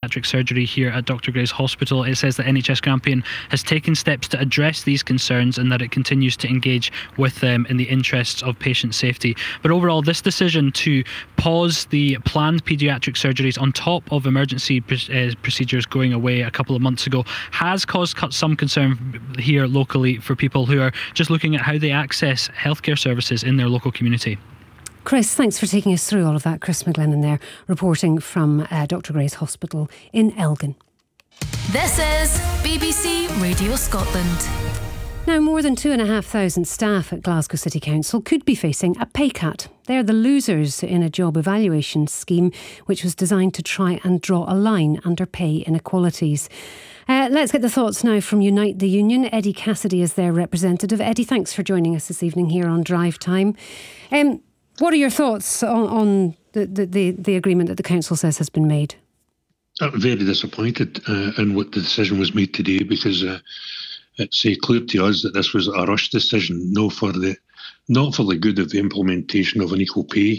paediatric surgery here at Dr. Gray's Hospital. It says that NHS Grampian has taken steps to address these concerns and that it continues to engage with them in the interests of patient safety. But overall, this decision to pause the planned paediatric surgeries on top of emergency procedures going away a couple of months ago has caused some concern here locally for people who are just looking at how they access healthcare services in their local community. Chris, thanks for taking us through all of that. Chris McGlennon there, reporting from Dr. Gray's Hospital in Elgin. This is BBC Radio Scotland. Now, more than 2,500 staff at Glasgow City Council could be facing a pay cut. They're the losers in a job evaluation scheme which was designed to try and draw a line under pay inequalities. Let's get the thoughts now from Unite the Union. Eddie Cassidy is their representative. Eddie, thanks for joining us this evening here on Drive Time. What are your thoughts on the agreement that the council says has been made? I'm very disappointed in what the decision was made today, because it's clear to us that this was a rush decision, not for the good of the implementation of an equal pay